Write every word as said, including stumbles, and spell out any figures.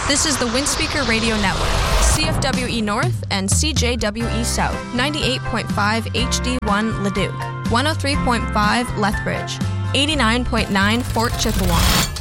This is the Windspeaker Radio Network, C F W E North and C J W E South, ninety-eight point five H D one Leduc, one oh three point five Lethbridge, eighty-nine point nine Fort Chippewa.